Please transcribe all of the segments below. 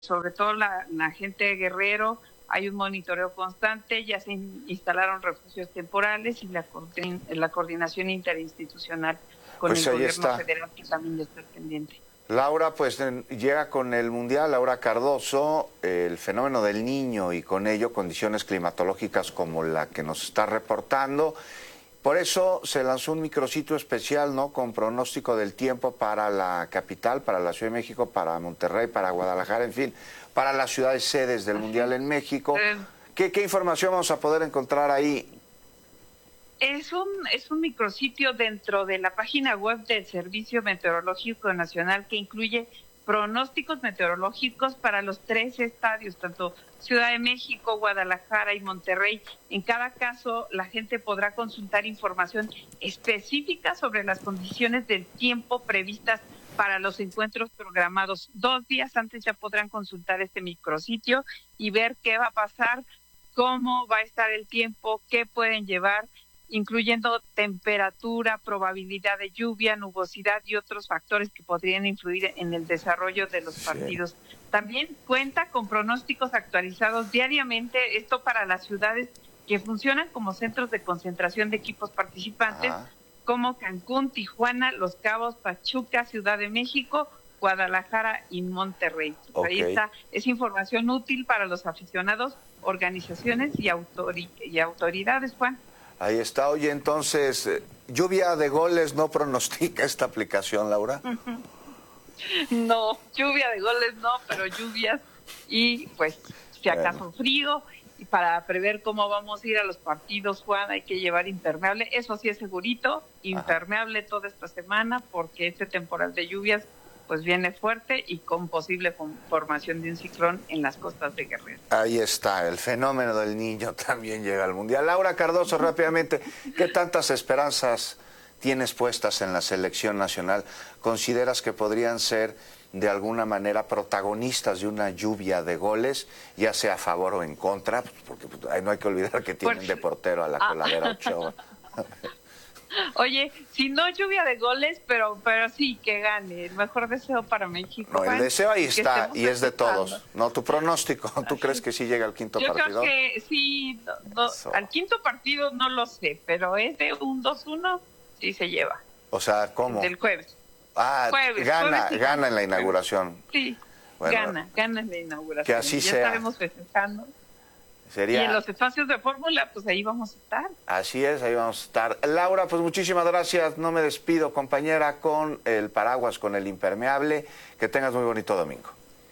sobre todo la gente de Guerrero, hay un monitoreo constante, ya se instalaron refugios temporales y la coordinación interinstitucional con Pues el ahí gobierno está. federal, que también ya está pendiente. Laura, pues llega con el Mundial, Laura Cardoso, el fenómeno del Niño y con ello condiciones climatológicas como la que nos está reportando. Por eso se lanzó un micrositio especial, ¿no? Con pronóstico del tiempo para la capital, para la Ciudad de México, para Monterrey, para Guadalajara, en fin, para las ciudades sedes del Mundial en México. ¿Qué información vamos a poder encontrar ahí? Es un micrositio dentro de la página web del Servicio Meteorológico Nacional que incluye pronósticos meteorológicos para los 3 estadios, tanto Ciudad de México, Guadalajara y Monterrey. En cada caso, la gente podrá consultar información específica sobre las condiciones del tiempo previstas para los encuentros programados. 2 días antes ya podrán consultar este micrositio y ver qué va a pasar, cómo va a estar el tiempo, qué pueden llevar, incluyendo temperatura, probabilidad de lluvia, nubosidad y otros factores que podrían influir en el desarrollo de los partidos. También cuenta con pronósticos actualizados diariamente, esto para las ciudades que funcionan como centros de concentración de equipos participantes, como Cancún, Tijuana, Los Cabos, Pachuca, Ciudad de México, Guadalajara y Monterrey. Ahí está, es información útil para los aficionados, organizaciones y autoridades, Juan. Ahí está. Oye, entonces, ¿lluvia de goles no pronostica esta aplicación, Laura? No, lluvia de goles no, pero lluvias y pues si acaso frío. Y para prever cómo vamos a ir a los partidos, Juan, hay que llevar impermeable. Eso sí es segurito, impermeable toda esta semana, porque este temporal de lluvias pues viene fuerte y con posible formación de un ciclón en las costas de Guerrero. Ahí está, el fenómeno del Niño también llega al Mundial. Laura Cardoso, rápidamente, ¿qué tantas esperanzas tienes puestas en la selección nacional? ¿Consideras que podrían ser de alguna manera protagonistas de una lluvia de goles, ya sea a favor o en contra? Porque no hay que olvidar que tienen de portero a la Coladera Ochoa. Oye, si no lluvia de goles, pero sí que gane. El mejor deseo para México. No, el deseo ahí está y es de todos. No, tu pronóstico, ¿tú crees que sí llega al quinto partido? Yo creo que sí, al quinto partido no lo sé, pero es de un 2-1, sí se lleva. O sea, ¿cómo? Del jueves. Jueves, gana en la inauguración. Sí, bueno, gana en la inauguración. Que así sea. Ya estaremos festejando. Y en los espacios de fórmula, pues ahí vamos a estar. Así es, ahí vamos a estar. Laura, pues muchísimas gracias. No me despido, compañera, con el paraguas, con el impermeable. Que tengas muy bonito domingo.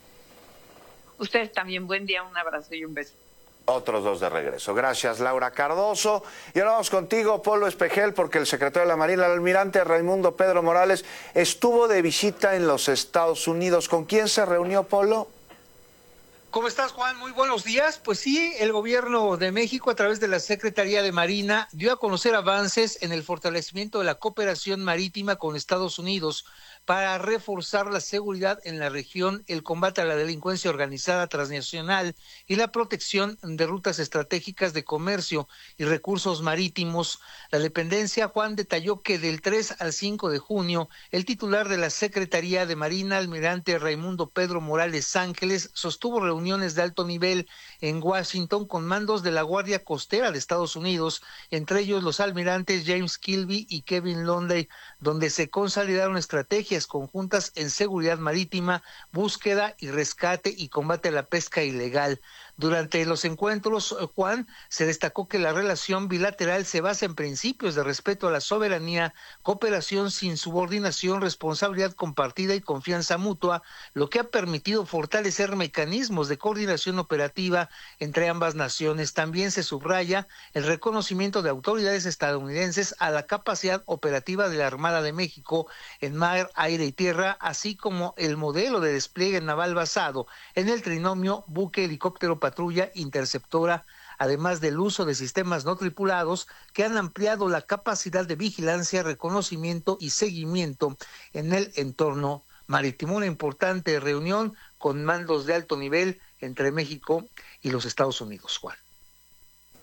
Ustedes también, buen día, un abrazo y un beso. Otros 2 de regreso. Gracias, Laura Cardoso. Y ahora vamos contigo, Polo Espejel, porque el secretario de la Marina, el almirante Raimundo Pedro Morales, estuvo de visita en los Estados Unidos. ¿Con quién se reunió, Polo? ¿Cómo estás, Juan? Muy buenos días. Pues sí, el gobierno de México, a través de la Secretaría de Marina, dio a conocer avances en el fortalecimiento de la cooperación marítima con Estados Unidos para reforzar la seguridad en la región, el combate a la delincuencia organizada transnacional y la protección de rutas estratégicas de comercio y recursos marítimos. La dependencia, Juan, detalló que del 3 al 5 de junio, el titular de la Secretaría de Marina, almirante Raimundo Pedro Morales Ángeles, sostuvo reuniones de alto nivel en Washington con mandos de la Guardia Costera de Estados Unidos, entre ellos los almirantes James Kilby y Kevin Londay, donde se consolidaron estrategias conjuntas en seguridad marítima, búsqueda y rescate y combate a la pesca ilegal. Durante los encuentros, Juan, se destacó que la relación bilateral se basa en principios de respeto a la soberanía, cooperación sin subordinación, responsabilidad compartida y confianza mutua, lo que ha permitido fortalecer mecanismos de coordinación operativa entre ambas naciones. También se subraya el reconocimiento de autoridades estadounidenses a la capacidad operativa de la Armada de México en mar, aire y tierra, así como el modelo de despliegue naval basado en el trinomio buque, helicóptero, patrulla, interceptora, además del uso de sistemas no tripulados que han ampliado la capacidad de vigilancia, reconocimiento y seguimiento en el entorno marítimo. Una importante reunión con mandos de alto nivel entre México y los Estados Unidos, Juan.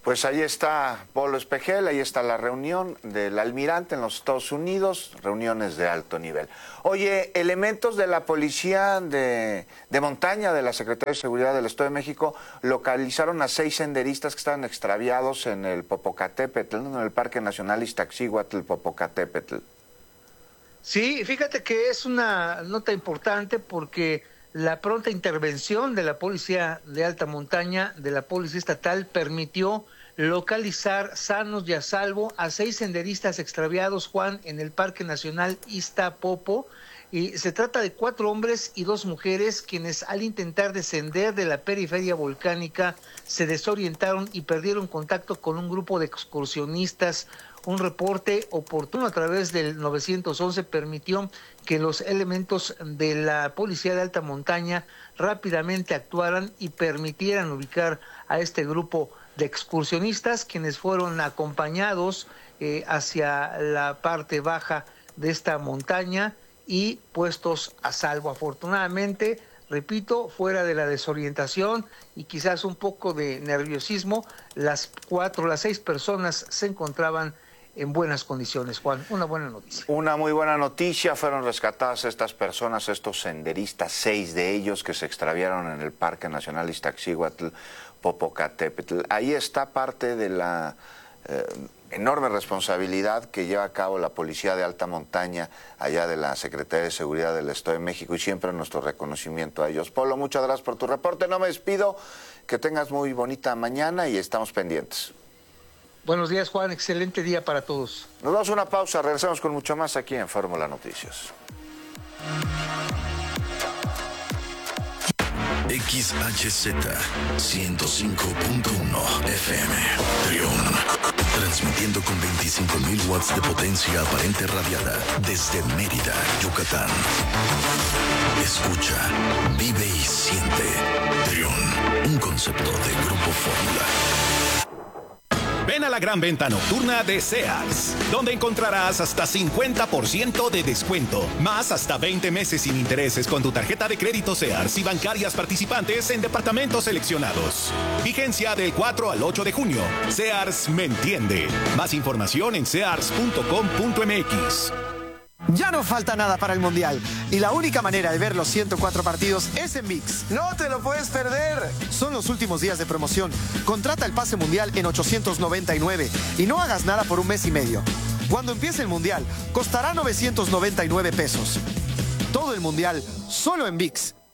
Pues ahí está Polo Espejel, ahí está la reunión del almirante en los Estados Unidos, reuniones de alto nivel. Oye, elementos de la policía de montaña de la Secretaría de Seguridad del Estado de México localizaron a 6 senderistas que estaban extraviados en el Popocatépetl, en el Parque Nacional Iztaccíhuatl Popocatépetl. Sí, fíjate que es una nota importante porque la pronta intervención de la Policía de Alta Montaña, de la Policía Estatal, permitió localizar sanos y a salvo a 6 senderistas extraviados, Juan, en el Parque Nacional Iztapopo. Y se trata de 4 hombres y 2 mujeres quienes al intentar descender de la periferia volcánica se desorientaron y perdieron contacto con un grupo de excursionistas. Un reporte oportuno a través del 911 permitió que los elementos de la Policía de Alta Montaña rápidamente actuaran y permitieran ubicar a este grupo de excursionistas, quienes fueron acompañados hacia la parte baja de esta montaña y puestos a salvo. Afortunadamente, repito, fuera de la desorientación y quizás un poco de nerviosismo, las 6 personas se encontraban en buenas condiciones, Juan. Una buena noticia. Una muy buena noticia. Fueron rescatadas estas personas, estos senderistas, 6 de ellos que se extraviaron en el Parque Nacional Iztaccíhuatl Popocatépetl. Ahí está parte de la enorme responsabilidad que lleva a cabo la Policía de Alta Montaña allá de la Secretaría de Seguridad del Estado de México, y siempre nuestro reconocimiento a ellos. Polo, muchas gracias por tu reporte. No me despido. Que tengas muy bonita mañana y estamos pendientes. Buenos días, Juan. Excelente día para todos. Nos damos una pausa. Regresamos con mucho más aquí en Fórmula Noticias. XHZ 105.1 FM Trión, transmitiendo con 25.000 watts de potencia aparente radiada desde Mérida, Yucatán. Escucha, vive y siente. Trión, un concepto de Grupo Fórmula. Ven a la gran venta nocturna de Sears, donde encontrarás hasta 50% de descuento, más hasta 20 meses sin intereses con tu tarjeta de crédito Sears y bancarias participantes en departamentos seleccionados. Vigencia del 4 al 8 de junio. Sears me entiende. Más información en sears.com.mx. Ya no falta nada para el Mundial y la única manera de ver los 104 partidos es en ViX. ¡No te lo puedes perder! Son los últimos días de promoción. Contrata el pase mundial en 899 y no hagas nada por un mes y medio. Cuando empiece el Mundial, costará 999 pesos. Todo el Mundial, solo en ViX.